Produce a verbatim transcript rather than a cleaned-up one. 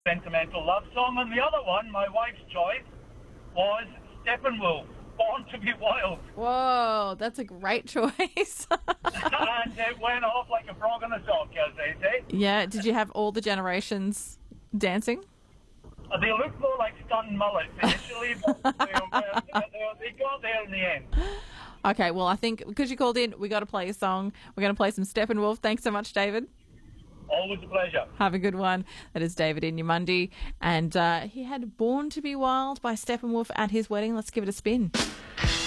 Sentimental love song, and the other one, my wife's choice, was Steppenwolf, Born to be Wild. Whoa, that's a great choice. And it went off like a frog in a sock, as they say. Yeah, did you have all the generations dancing? Uh, They looked more like stunned mullets initially, but they, they, they got there in the end. Okay, well, I think because you called in, we got to play a song. We're going to play some Steppenwolf. Thanks so much, David. Always a pleasure. Have a good one. That is David Inyamundi. And uh, he had Born to be Wild by Steppenwolf at his wedding. Let's give it a spin.